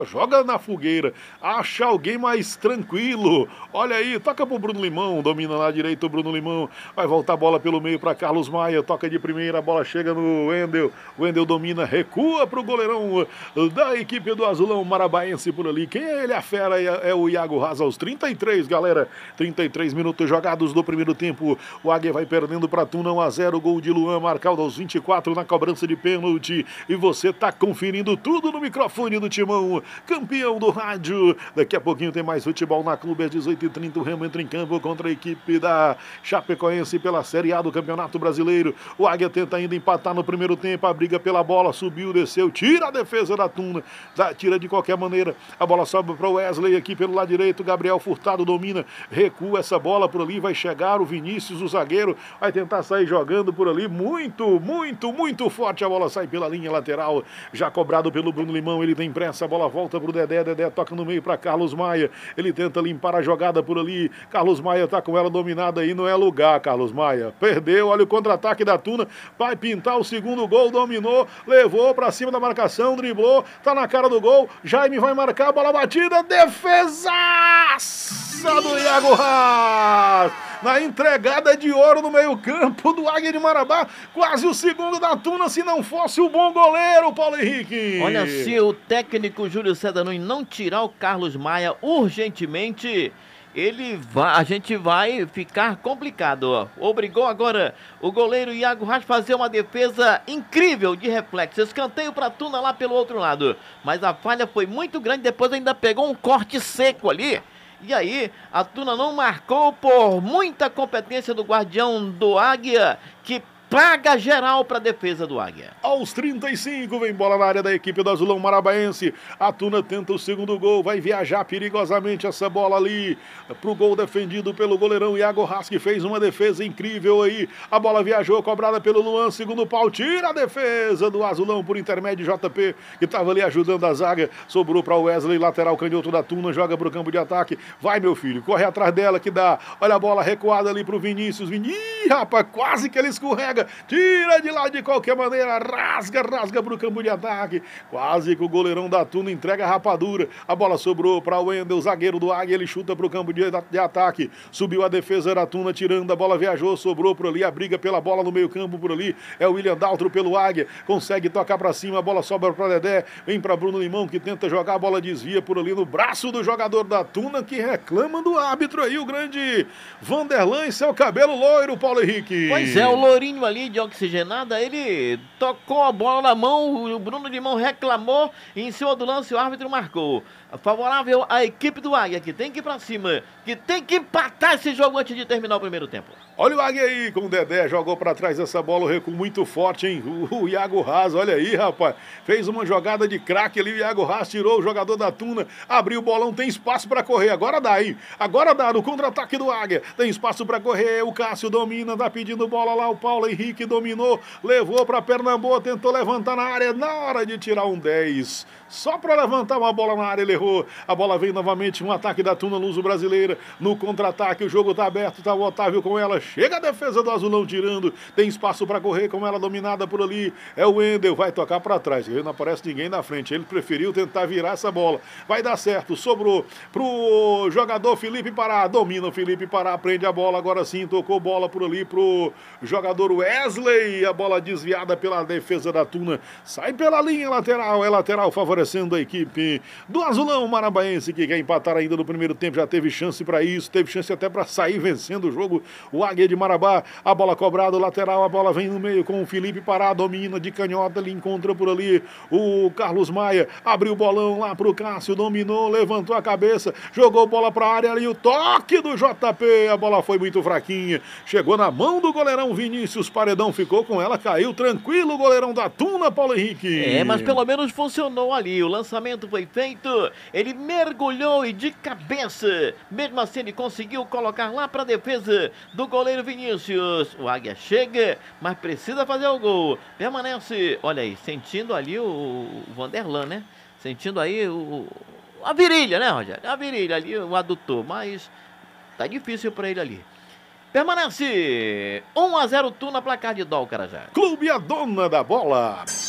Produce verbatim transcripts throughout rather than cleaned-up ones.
Joga na fogueira, acha alguém mais tranquilo. Olha aí, toca pro Bruno Limão, domina lá direito o Bruno Limão. Vai voltar a bola pelo meio para Carlos Maia, toca de primeira, a bola chega no Wendel. Wendel domina, recua pro goleirão da equipe do Azulão Marabaense por ali. Quem é ele? A fera é, é o Iago Haas aos trinta e três, galera. trinta e três minutos jogados do primeiro tempo. O Águia vai perdendo para Tuna um a zero. Gol de Luan marcado aos vinte e quatro na cobrança de pênalti. E você tá conferindo tudo no microfone do Timão. Campeão do rádio. Daqui a pouquinho tem mais futebol na Clube às dezoito e trinta. O Remo entra em campo contra a equipe da Chapecoense pela Série A do Campeonato Brasileiro. O Águia tenta ainda empatar no primeiro tempo. A briga pela bola, subiu, desceu, tira a defesa da Tuna. Tira de qualquer maneira. A bola sobe para o Wesley aqui pelo lado direito. Gabriel Furtado domina, recua essa bola por ali. Vai chegar o Vinícius, o zagueiro. Vai tentar sair jogando por ali. Muito, muito, muito forte. A bola sai pela linha lateral. Já cobrado pelo Bruno Limão. Ele tem pressa. A bola volta Volta pro Dedé, Dedé toca no meio para Carlos Maia, ele tenta limpar a jogada por ali, Carlos Maia tá com ela dominada aí, não é lugar, Carlos Maia, perdeu, olha o contra-ataque da Tuna, vai pintar o segundo gol, dominou, levou para cima da marcação, driblou, tá na cara do gol, Jaime vai marcar, bola batida, defesaça do Iago Haas, na entregada de ouro no meio campo do Águia de Marabá, quase o segundo da Tuna, se não fosse o bom goleiro, Paulo Henrique. Olha, se o técnico Júlio César Nunes não tirar o Carlos Maia urgentemente, ele vai, a gente vai ficar complicado. Ó. Obrigou agora o goleiro Iago Haas fazer uma defesa incrível de reflexo. Escanteio para Tuna lá pelo outro lado. Mas a falha foi muito grande, depois ainda pegou um corte seco ali. E aí, a Tuna não marcou por muita competência do guardião do Águia, que paga geral para a defesa do Águia. Aos trinta e cinco, vem bola na área da equipe do Azulão Marabaense. A Tuna tenta o segundo gol, vai viajar perigosamente essa bola ali pro gol defendido pelo goleirão Iago Haas, que fez uma defesa incrível aí. A bola viajou, cobrada pelo Luan, segundo pau, tira a defesa do Azulão por intermédio de J P, que estava ali ajudando a zaga. Sobrou para o Wesley, lateral canhoto da Tuna, joga pro campo de ataque. Vai, meu filho, corre atrás dela que dá. Olha a bola recuada ali pro Vinícius. Vinícius, rapaz, quase que ele escorrega. Tira de lá de qualquer maneira, rasga, rasga pro campo de ataque, quase que o goleirão da Tuna entrega a rapadura, a bola sobrou para o Wendel, zagueiro do Águia, ele chuta pro campo de, de ataque, subiu a defesa da Tuna, tirando, a bola viajou, sobrou por ali, a briga pela bola no meio campo por ali, é o William Daltro pelo Águia, consegue tocar para cima, a bola sobra para Dedé, vem para Bruno Limão que tenta jogar, a bola desvia por ali no braço do jogador da Tuna, que reclama do árbitro aí, o grande Vanderlan e seu cabelo loiro, Paulo Henrique. Pois é, o lourinho ali de oxigenada, ele tocou a bola na mão, o Bruno Limão reclamou e em cima do lance o árbitro marcou. Favorável à equipe do Águia, que tem que ir pra cima, que tem que empatar esse jogo antes de terminar o primeiro tempo. Olha o Águia aí com o Dedé, jogou pra trás essa bola, o recuo muito forte, hein? O, o Iago Haas, olha aí, rapaz, fez uma jogada de craque ali, o Iago Haas tirou o jogador da Tuna, abriu o bolão, tem espaço pra correr, agora dá aí, agora dá no contra-ataque do Águia, tem espaço pra correr, o Cássio domina, tá pedindo bola lá, o Paulo Henrique dominou, levou pra Pernambuco, tentou levantar na área, na hora de tirar um dez, só pra levantar uma bola na área, ele errou, a bola vem novamente, um ataque da Tuna Luso Brasileira, no contra-ataque, o jogo tá aberto, tá o Otávio com ela, chega a defesa do Azulão tirando, tem espaço para correr com ela dominada por ali, é o Wendel, vai tocar para trás, não aparece ninguém na frente, ele preferiu tentar virar essa bola, vai dar certo, sobrou pro jogador Felipe Pará, domina o Felipe Pará, prende a bola, agora sim, tocou bola por ali pro jogador Wesley, a bola desviada pela defesa da Tuna, sai pela linha lateral, é lateral favorecendo a equipe do Azulão Marabaense, que quer empatar ainda no primeiro tempo, já teve chance para isso, teve chance até para sair vencendo o jogo, o Águia de Marabá, a bola cobrada, lateral, a bola vem no meio com o Felipe Pará, domina de canhota, ele encontra por ali o Carlos Maia, abriu o bolão lá pro Cássio, dominou, levantou a cabeça, jogou bola pra área ali, o toque do J P, a bola foi muito fraquinha, chegou na mão do goleirão Vinícius, Paredão ficou com ela, caiu tranquilo o goleirão da Tuna, Paulo Henrique. É, mas pelo menos funcionou ali, o lançamento foi feito, ele mergulhou e de cabeça, mesmo assim ele conseguiu colocar lá pra defesa do goleiro Vinícius. O Águia chega, mas precisa fazer o gol. Permanece, olha aí, sentindo ali o, o Vanderlan, né? Sentindo aí o, a virilha, né, Rogério? A virilha ali, o adutor, mas tá difícil pra ele ali. Permanece um a zero Tuna, placar de Dol, Carajá. Clube a dona da bola.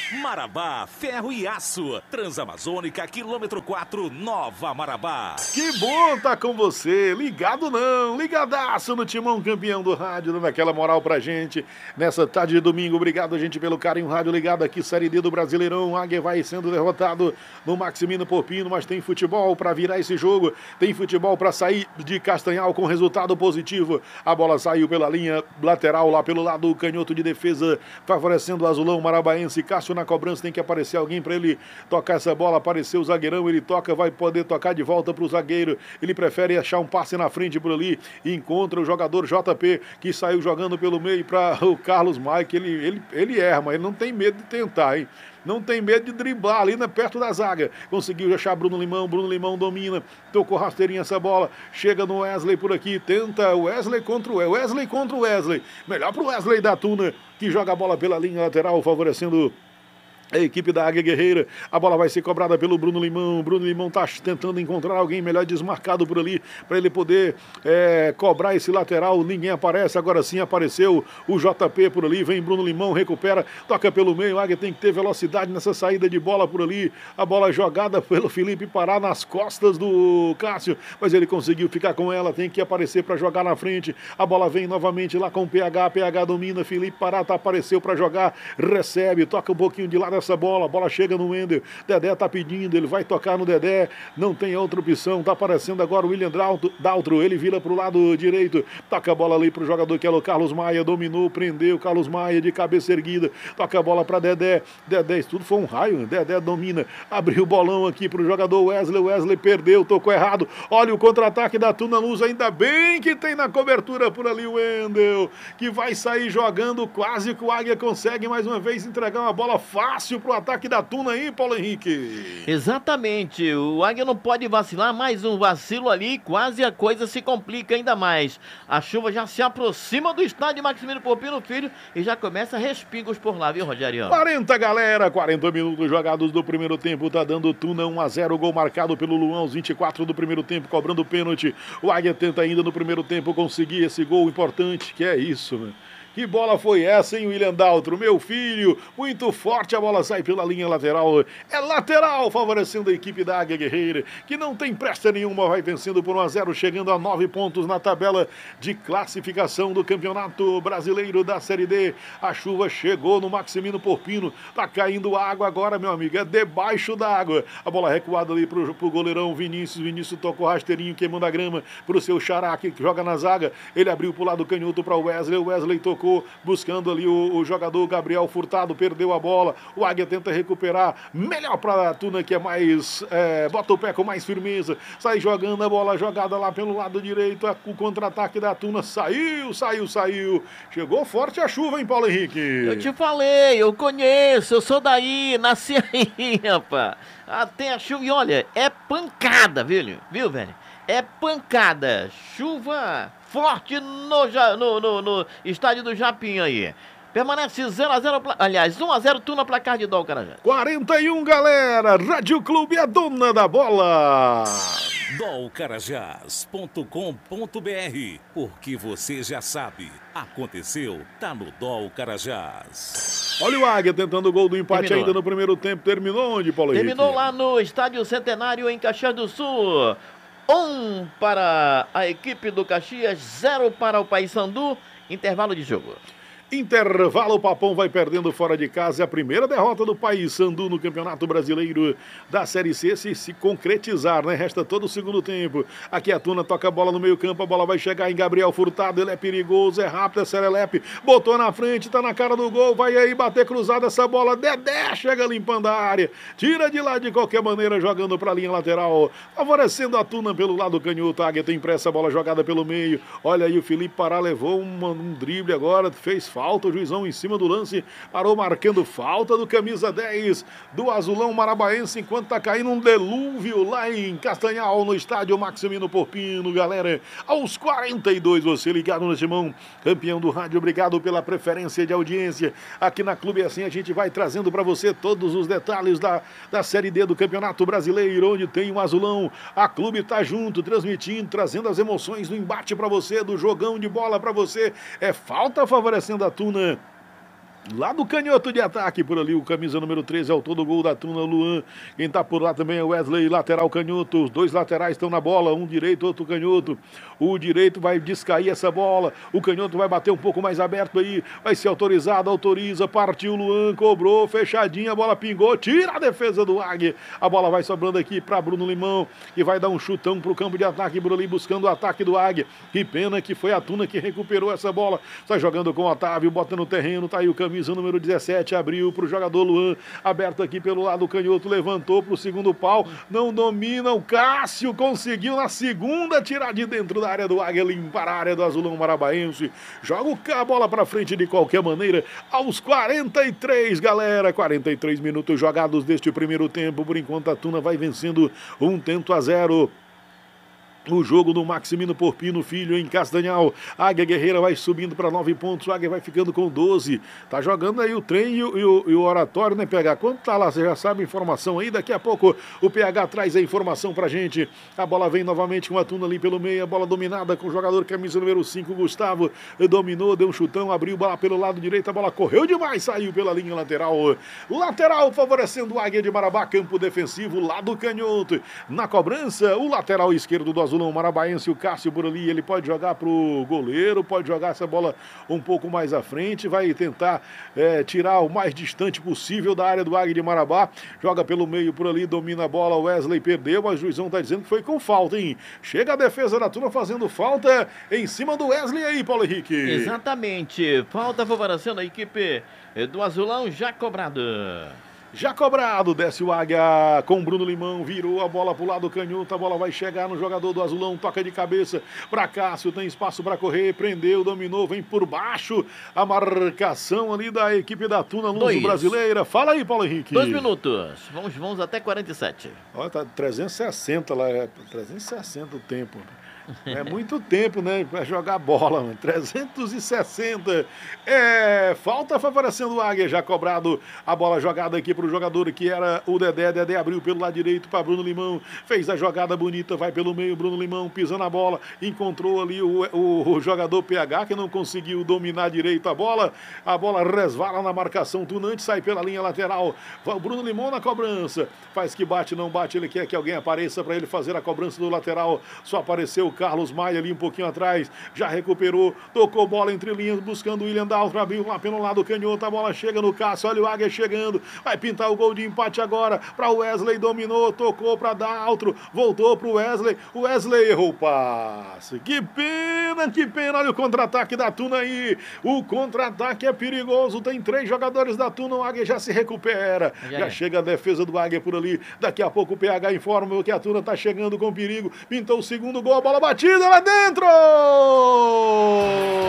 Marabá, ferro e aço. Transamazônica, quilômetro quatro, Nova Marabá. Que bom tá com você. Ligado não, ligadaço no Timão, campeão do rádio, dando aquela moral pra gente nessa tarde de domingo. Obrigado, gente, pelo carinho. Rádio ligado aqui, Série D do Brasileirão. Águia vai sendo derrotado no Maximino Porpino, mas tem futebol pra virar esse jogo. Tem futebol pra sair de Castanhal com resultado positivo. A bola saiu pela linha lateral, lá pelo lado canhoto de defesa, favorecendo o azulão marabaense. Cássio na cobrança, tem que aparecer alguém para ele tocar essa bola. Apareceu o zagueirão, ele toca, vai poder tocar de volta para o zagueiro. Ele prefere achar um passe na frente por ali e encontra o jogador J P, que saiu jogando pelo meio para o Carlos Maia, que ele, ele, ele erra, mas ele não tem medo de tentar, hein? Não tem medo de driblar ali, né, perto da zaga. Conseguiu achar Bruno Limão, Bruno Limão domina, tocou rasteirinha essa bola, chega no Wesley por aqui, tenta o Wesley contra o Wesley contra o Wesley. Melhor pro Wesley da Tuna, que joga a bola pela linha lateral, favorecendo a equipe da Águia Guerreira. A bola vai ser cobrada pelo Bruno Limão. Bruno Limão está tentando encontrar alguém melhor desmarcado por ali, para ele poder é, cobrar esse lateral. Ninguém aparece, agora sim apareceu o J P por ali. Vem Bruno Limão, recupera, toca pelo meio. A Águia tem que ter velocidade nessa saída de bola por ali. A bola jogada pelo Felipe Pará nas costas do Cássio, mas ele conseguiu ficar com ela. Tem que aparecer para jogar na frente. A bola vem novamente lá com o P H. P H domina. Felipe Pará tá, apareceu para jogar, recebe, toca um pouquinho de lado essa bola, a bola chega no Wender, Dedé tá pedindo, ele vai tocar no Dedé, não tem outra opção, tá aparecendo agora o William Daltro, ele vira pro lado direito, toca a bola ali pro jogador que é o Carlos Maia, dominou, prendeu, Carlos Maia de cabeça erguida, toca a bola pra Dedé, Dedé, isso tudo foi um raio, Dedé domina, abriu o bolão aqui pro jogador Wesley, Wesley perdeu, tocou errado, olha o contra-ataque da Tuna Luz, ainda bem que tem na cobertura por ali o Wendel, que vai sair jogando, quase que o Águia consegue mais uma vez entregar uma bola fácil pro ataque da Tuna aí, Paulo Henrique. Exatamente, o Águia não pode vacilar, mais um vacilo ali, quase a coisa se complica ainda mais. A chuva já se aproxima do estádio Maximino Porpino Filho e já começa respingos por lá, viu, Rogério? quarenta, galera, quarenta minutos jogados do primeiro tempo, tá dando Tuna um a zero, gol marcado pelo Luan aos vinte e quatro do primeiro tempo, cobrando pênalti. O Águia tenta ainda no primeiro tempo conseguir esse gol importante, que é isso, né? Que bola foi essa, hein, William Daltro? Meu filho, muito forte, a bola sai pela linha lateral. É lateral, favorecendo a equipe da Águia Guerreira, que não tem pressa nenhuma, vai vencendo por um a zero, chegando a nove pontos na tabela de classificação do Campeonato Brasileiro da Série D. A chuva chegou no Maximino Porpino, tá caindo água agora, meu amigo, é debaixo da água. A bola recuada ali pro, pro goleirão Vinícius, Vinícius tocou rasteirinho, queimando a grama pro seu Xará, que joga na zaga. Ele abriu pro lado canhoto para o Wesley, o Wesley tocou buscando ali o, o jogador Gabriel Furtado, perdeu a bola, o Águia tenta recuperar, melhor para a Tuna, que é mais, é, bota o pé com mais firmeza, sai jogando a bola, jogada lá pelo lado direito, o contra-ataque da Tuna, saiu, saiu, saiu, chegou forte a chuva, hein, Paulo Henrique? Eu te falei, eu conheço, eu sou daí, nasci aí, rapaz, até a chuva, e olha, é pancada, viu, viu, velho? É pancada, chuva forte no, no, no, no estádio do Japim aí. Permanece zero a zero, aliás, um a zero Tuna, placar de Dol Carajás. quarenta e um, galera, Rádio Clube é a dona da bola. dol carajás ponto com ponto br, porque você já sabe, aconteceu, tá no Dol Carajás. Olha o Águia tentando o gol do empate. Terminou. Ainda no primeiro tempo, terminou onde, Paulo Henrique? Terminou lá no Estádio Centenário em Caxias do Sul. Um para a equipe do Caxias, zero para o Paysandu. Intervalo de jogo. Intervalo, o Papão vai perdendo fora de casa. É a primeira derrota do Paysandu no Campeonato Brasileiro da Série C, se se concretizar, né? Resta todo o segundo tempo. Aqui a Tuna toca a bola no meio campo, a bola vai chegar em Gabriel Furtado, ele é perigoso, é rápido, é serelepe, botou na frente, tá na cara do gol, vai aí bater cruzada essa bola, Dedé chega limpando a área, tira de lá de qualquer maneira, jogando pra linha lateral, favorecendo a Tuna pelo lado canhoto. A Águia tem pressa, a bola jogada pelo meio, olha aí o Felipe Pará levou uma, um drible agora, fez falta. Falta, o juizão em cima do lance, parou marcando falta do camisa dez do azulão marabaense, enquanto tá caindo um delúvio lá em Castanhal, no estádio Maximino Porpino, galera. Aos quarenta e dois, você ligado no Timão, campeão do rádio, obrigado pela preferência de audiência. Aqui na Clube Assim a gente vai trazendo para você todos os detalhes da, da Série D do Campeonato Brasileiro, onde tem o azulão. A Clube tá junto, transmitindo, trazendo as emoções do embate para você, do jogão de bola para você. É falta favorecendo a Tuna. Lá do canhoto de ataque, por ali, o camisa número treze é o todo gol da Tuna, o Luan. Quem tá por lá também é o Wesley, lateral canhoto. Os dois laterais estão na bola, um direito, outro canhoto. O direito vai descair essa bola. O canhoto vai bater um pouco mais aberto aí. Vai ser autorizado, autoriza. Partiu o Luan, cobrou, fechadinha, a bola pingou. Tira a defesa do Águia. A bola vai sobrando aqui para Bruno Limão, que vai dar um chutão pro campo de ataque, por ali, buscando o ataque do Águia. Que pena que foi a Tuna que recuperou essa bola. Está jogando com o Otávio, bota no terreno, tá aí o camisa número dezessete, abriu para o jogador Luan, aberto aqui pelo lado canhoto, levantou para o segundo pau, não domina, o Cássio conseguiu na segunda tirar de dentro da área do Águia, limpar a área do Azulão Marabaense, joga a bola para frente de qualquer maneira, aos quarenta e três, galera, quarenta e três minutos jogados deste primeiro tempo, por enquanto a Tuna vai vencendo um tento a zero. O jogo do Maximino Porpino Filho em Castanhal. Águia Guerreira vai subindo para nove pontos. O Águia vai ficando com doze. Tá jogando aí o trem e o, e o, e o oratório, né, P H? Quanto tá lá? Você já sabe a informação aí. Daqui a pouco o P H traz a informação pra gente. A bola vem novamente com a Tuna ali pelo meio. A bola dominada com o jogador camisa número cinco, Gustavo. Dominou, deu um chutão, abriu bola pelo lado direito. A bola correu demais, saiu pela linha lateral. Lateral favorecendo o Águia de Marabá. Campo defensivo, lado canhoto. Na cobrança, o lateral esquerdo do Azulão Marabaense, o Cássio por ali, ele pode jogar pro goleiro, pode jogar essa bola um pouco mais à frente, vai tentar é, tirar o mais distante possível da área do Águia de Marabá, joga pelo meio por ali, domina a bola, o Wesley perdeu, mas o juizão tá dizendo que foi com falta, hein? Chega a defesa da Tuna fazendo falta em cima do Wesley aí, Paulo Henrique. Exatamente, falta favorecendo a equipe do Azulão, já cobrado. Já cobrado, desce o Águia com Bruno Limão, virou a bola pro lado canhoto, a bola vai chegar no jogador do Azulão, toca de cabeça para Cássio, tem espaço para correr, prendeu, dominou, vem por baixo, a marcação ali da equipe da Tuna Luso Brasileira. Fala aí, Paulo Henrique. Dois minutos, vamos, vamos até quarenta e sete. Olha, tá trezentos e sessenta lá, é trezentos e sessenta o tempo. É muito tempo, né, para jogar bola, mano. trezentos e sessenta. É, falta favorecendo o Águia, já cobrado a bola jogada aqui para o jogador que era o Dedé. Dedé abriu pelo lado direito para Bruno Limão, fez a jogada bonita, vai pelo meio, Bruno Limão pisando a bola, encontrou ali o, o, o jogador P H que não conseguiu dominar direito a bola, a bola resvala na marcação, Tunante sai pela linha lateral, vai o Bruno Limão na cobrança, faz que bate, não bate, ele quer que alguém apareça para ele fazer a cobrança do lateral, só apareceu o Carlos Maia ali um pouquinho atrás, já recuperou, tocou bola entre linhas, buscando o William Daltro, abriu lá pelo lado canhoto, a bola chega no Cássio, olha o Águia chegando, vai pintar o gol de empate agora, para o Wesley, dominou, tocou para Daltro, voltou para o Wesley, o Wesley errou o passe, que pena, que pena, olha o contra-ataque da Tuna aí, o contra-ataque é perigoso, tem três jogadores da Tuna, o Águia já se recupera, já, já chega a defesa do Águia por ali, daqui a pouco o P H informa que a Tuna tá chegando com perigo, pintou o segundo gol, a bola batida lá dentro!